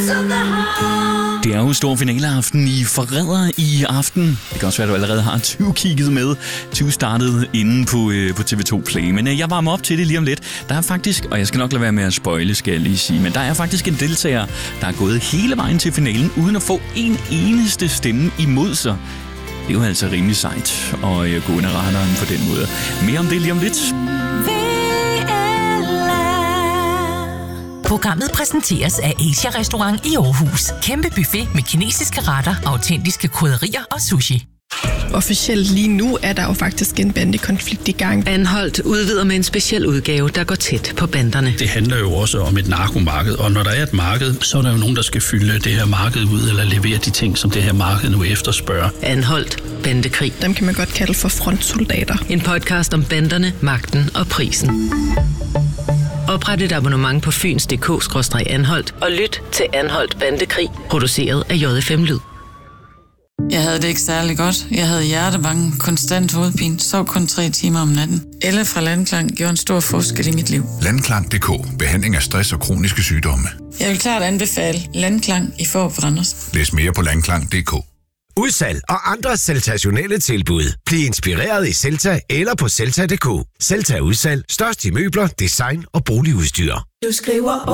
Det er jo stor finaleaften i Forræder i aften. Det kan også være, at du allerede har 20 kigget med. 20 startede inde på TV2 Play. Men jeg varmer op til det lige om lidt. Der er faktisk, og jeg skal nok lade være med at spoile, skal jeg lige sige, men der er faktisk en deltager, der er gået hele vejen til finalen, uden at få en eneste stemme imod sig. Det er jo altså rimelig sejt at gå under radaren på den måde. Mere om det lige om lidt. Programmet præsenteres af Asia Restaurant i Aarhus. Kæmpe buffet med kinesiske retter, autentiske krydderier og sushi. Officielt lige nu er der jo faktisk en bandekonflikt i gang. Anholdt udvider med en speciel udgave, der går tæt på banderne. Det handler jo også om et narkomarked, og når der er et marked, så er der jo nogen, der skal fylde det her marked ud, eller levere de ting, som det her marked nu efterspørger. Anholdt bandekrig. Dem kan man godt kalde for frontsoldater. En podcast om banderne, magten og prisen. Opret et abonnement på fyns.dk/anholdt og lyt til Anholdt Bandekrig, produceret af JFM Lyd. Jeg havde det ikke særlig godt. Jeg havde hjertebanken, konstant hovedpine, sov kun 3 timer om natten. Elle fra Landklang gjorde en stor forskel i mit liv. Landklang.dk. Behandling af stress og kroniske sygdomme. Jeg vil klart anbefale Landklang i Fårup Randers. Læs mere på Landklang.dk. Udsalg og andre sensationelle tilbud. Bliv inspireret i Celta eller på Celta.dk. Celta Udsalg. Størst i møbler, design og boligudstyr. Du skriver